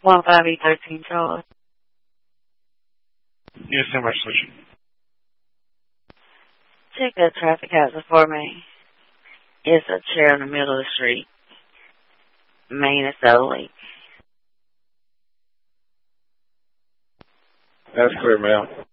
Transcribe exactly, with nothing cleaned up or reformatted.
one five E thirteen Charlie. Yes, how much solution? Check that traffic hazard for me. It's a chair in the middle of the street. Main is only. That's clear, ma'am.